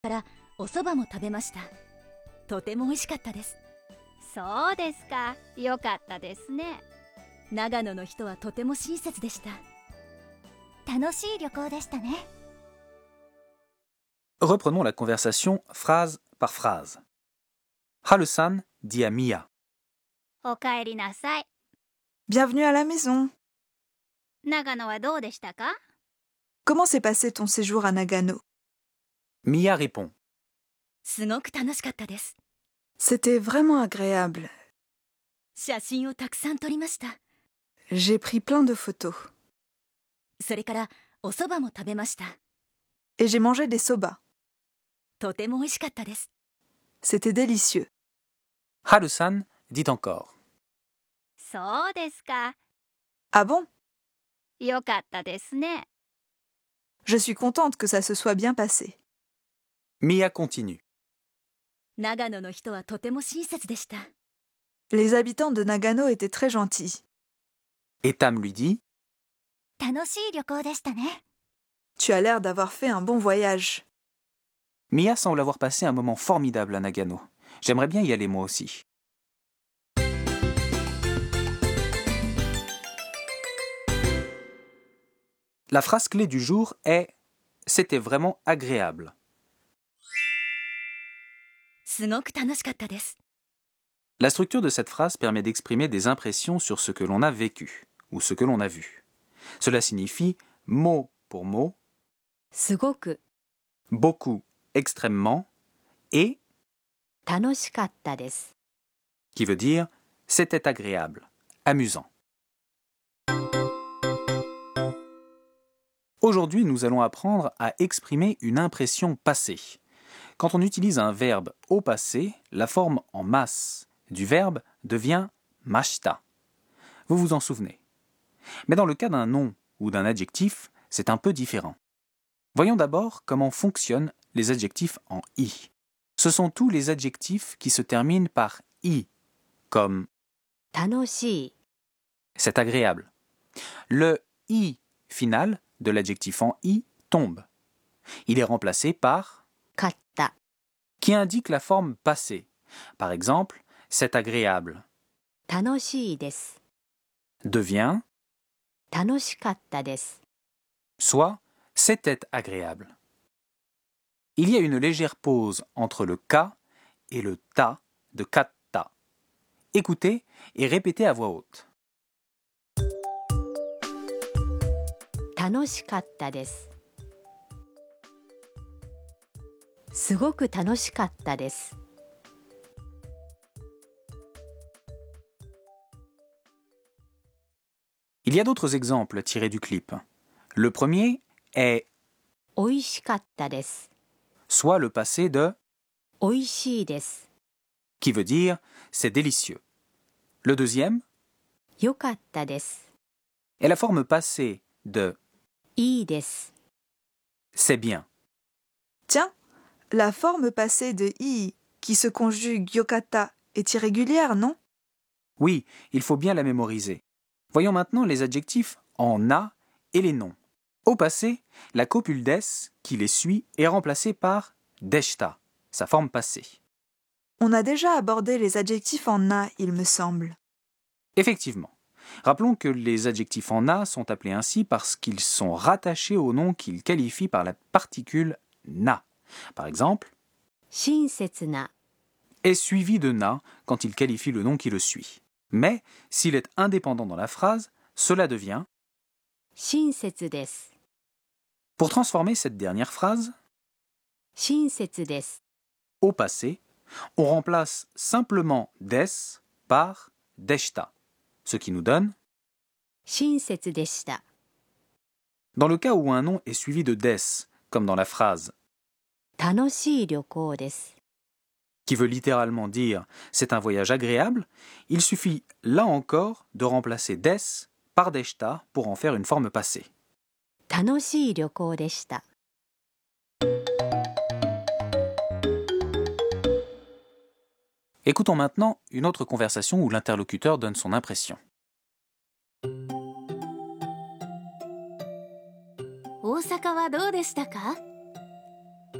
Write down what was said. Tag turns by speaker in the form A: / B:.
A: からお蕎麦も食べました。とても美味しかったです。
B: そうですか。よかったですね。
A: 長野の人はとても親切でした。楽しい旅行でしたね。
C: Reprenons la conversation phrase par phrase. Harusan dit à Mia.
B: おかえりなさい。
D: Bienvenue à la maison.
B: 長野はどうでしたか？
D: Comment s'est passé ton séjour à Nagano?
C: Mia répond.
A: すごく楽しかったです。
D: C'était vraiment agréable.
A: 写真をたくさん撮りました。
D: J'ai pris plein de photos.
A: それからお蕎麦も食べました。
D: Et j'ai mangé des soba.
A: とても美味しかったです。
D: C'était délicieux.
C: Harusan dit encore.
B: そうですか。
D: Ah bon?
B: よかったですね。
D: Je suis contente que ça se soit bien passé.
C: Mia continue.
A: 長野の人はとても親切でした。
D: Les habitants de Nagano étaient très gentils.
C: Et Tam lui dit.
A: 楽しい旅行でしたね。
D: Tu as l'air d'avoir fait un bon voyage.
C: Mia semble avoir passé un moment formidable à Nagano. J'aimerais bien y aller moi aussi. La phrase clé du jour est « C'était vraiment agréable ».
A: すごく楽しかったです。
C: La structure de cette phrase permet d'exprimer des impressions sur ce que l'on a vécu ou ce que l'on a vu. Cela signifie mot pour mot,
A: すごく
C: beaucoup, extrêmement, et
A: 楽しかったです。
C: qui veut dire c'était agréable, amusant. Aujourd'hui, nous allons apprendre à exprimer une impression passée. Quand on utilise un verbe au passé, la forme en masse du verbe devient mashita. Vous vous en souvenez. Mais dans le cas d'un nom ou d'un adjectif, c'est un peu différent. Voyons d'abord comment fonctionnent les adjectifs en i. Ce sont tous les adjectifs qui se terminent par i, comme
A: 楽しい
C: c'est agréable. Le i final de l'adjectif en i tombe. Il est remplacé par
A: かった
C: qui indique la forme passée. Par exemple, c'est agréable
A: 楽しいです。
C: devient
A: 楽しかったです。
C: soit c'était agréable. Il y a une légère pause entre le ka et le ta de katta. Écoutez et répétez à voix haute.
A: 楽しかったです。すごく楽しかったです。
C: Il y a d'autres exemples tirés du clip. Le premier est
A: 美味しかったです。
C: soit le passé de
A: 美味しいです。
C: qui veut dire c'est délicieux. Le deuxième
A: よかったです。
C: est la forme passée de
A: いいです。
C: c'est bien.
D: Tiens, la forme passée de i qui se conjugue yokata est irrégulière, non?
C: Oui, il faut bien la mémoriser. Voyons maintenant les adjectifs en na et les noms. Au passé, la copule des qui les suit est remplacée par deshta, sa forme passée.
D: On a déjà abordé les adjectifs en na, il me semble.
C: Effectivement. Rappelons que les adjectifs en na sont appelés ainsi parce qu'ils sont rattachés au nom qu'ils qualifient par la particule na. Par exemple,
A: 親切な
C: est suivi de na quand il qualifie le nom qui le suit. Mais, s'il est indépendant dans la phrase, cela devient
A: 親切です。
C: Pour transformer cette dernière phrase
A: 親切です。
C: au passé, on remplace simplement des par deshta, ce qui nous donne
A: 親切でした。
C: dans le cas où un nom est suivi de des, comme dans la phrase
A: 楽しい旅行です。
C: qui veut littéralement dire c'est un voyage agréable, il suffit là encore de remplacer des par deshta pour en faire une forme passée.
A: 楽しい旅行でした。
C: Écoutons maintenant une autre conversation où l'interlocuteur donne son impression.
A: 大阪はどうでしたか？